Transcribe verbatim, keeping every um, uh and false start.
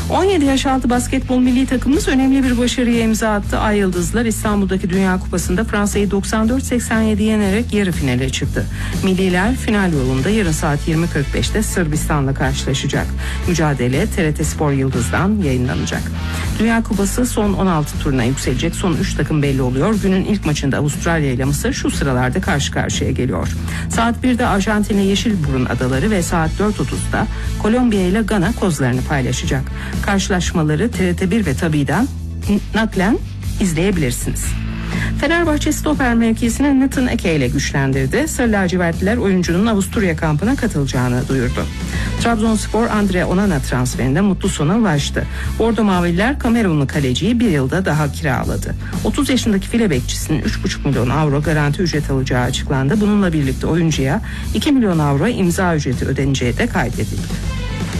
on yedi yaş altı basketbol milli takımımız önemli bir başarıya imza attı. Ay Yıldızlar İstanbul'daki Dünya Kupası'nda Fransa'yı doksan dört seksen yedi yenerek yarı finale çıktı. Milliler final yolunda yarın saat yirmi kırk beşte Sırbistan'la karşılaşacak. Mücadele T R T Spor Yıldız'dan yayınlanacak. Dünya Kupası son on altı turuna yükselecek. Son üç takım belli oluyor. Günün ilk maçında Avustralya ile Mısır şu sıralarda karşı karşıya geliyor. Saat birde Arjantin ile Yeşilburun Adaları ve saat dört otuzda Kolombiya ile Gana kozlarını paylaşacak. Karşılaşmaları T R T bir ve Tabi'den naklen izleyebilirsiniz. Fenerbahçe stoper mevkisini Nathan Ake ile güçlendirdi. Sarı lacivertliler oyuncunun Avusturya kampına katılacağını duyurdu. Trabzonspor Andre Onana transferinde mutlu sona ulaştı. Bordo Mavililer Kamerunlu kaleciyi bir yılda daha kiraladı. otuz yaşındaki file bekçisinin üç buçuk milyon avro garanti ücret alacağı açıklandı. Bununla birlikte oyuncuya iki milyon avro imza ücreti ödeneceği de kaydedildi.